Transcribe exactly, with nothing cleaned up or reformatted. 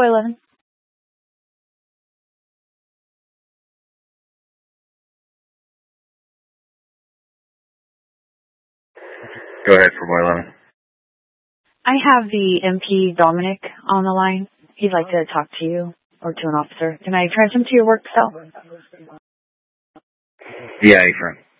four eleven. Go ahead for four eleven. I have the M P Dominic on the line. He'd like to talk to you or to an officer. Can I transfer him to your work cell? Yeah, you can.